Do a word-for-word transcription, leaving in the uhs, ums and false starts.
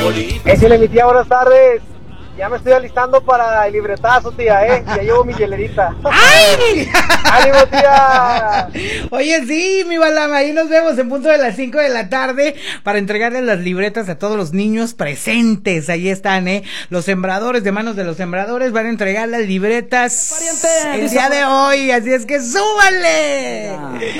Échale, mi tía, buenas tardes. Ya me estoy alistando para el libretazo, tía, ¿eh? Ya llevo mi hielerita. ¡Ay! ¡Ánimo, tía! Oye, sí, mi Balam, ahí nos vemos en punto de las cinco de la tarde para entregarles las libretas a todos los niños presentes. Ahí están, ¿eh? Los sembradores, de manos de los sembradores, van a entregar las libretas el día de hoy. Así es que ¡súbale!